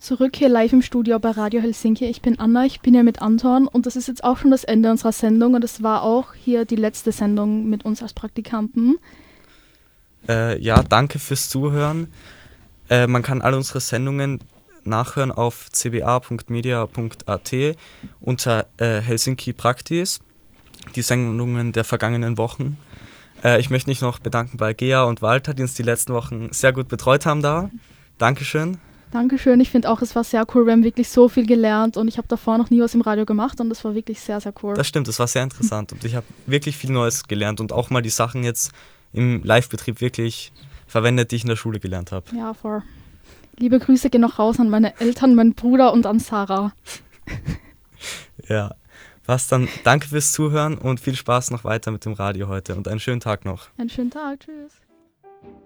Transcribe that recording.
Zurück hier live im Studio bei Radio Helsinki. Ich bin Anna, ich bin hier mit Anton und das ist jetzt auch schon das Ende unserer Sendung und es war auch hier die letzte Sendung mit uns als Praktikanten. Ja, danke fürs Zuhören. Man kann alle unsere Sendungen nachhören auf cba.media.at unter Helsinki Praktis, die Sendungen der vergangenen Wochen. Ich möchte mich noch bedanken bei Gea und Walter, die uns die letzten Wochen sehr gut betreut haben da. Dankeschön. Dankeschön, ich finde auch, es war sehr cool. Wir haben wirklich so viel gelernt und ich habe davor noch nie was im Radio gemacht und das war wirklich sehr, sehr cool. Das stimmt, das war sehr interessant und ich habe wirklich viel Neues gelernt und auch mal die Sachen jetzt im Live-Betrieb wirklich verwendet, die ich in der Schule gelernt habe. Ja, voll. Liebe Grüße gehen noch raus an meine Eltern, meinen Bruder und an Sarah. Ja, was dann, danke fürs Zuhören und viel Spaß noch weiter mit dem Radio heute und einen schönen Tag noch. Einen schönen Tag, tschüss.